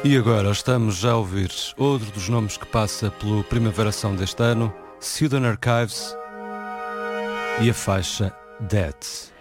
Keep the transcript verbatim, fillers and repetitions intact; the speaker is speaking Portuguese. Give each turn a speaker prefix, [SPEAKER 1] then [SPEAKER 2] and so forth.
[SPEAKER 1] E agora estamos já a ouvir outro dos nomes que passa pelo Primavera Sound deste ano, Southern Archives e a faixa Dead.